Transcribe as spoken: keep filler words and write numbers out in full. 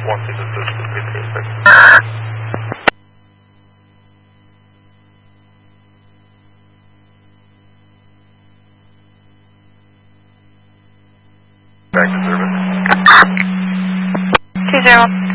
wanting assistance with the inspection. Back to service. Two zero.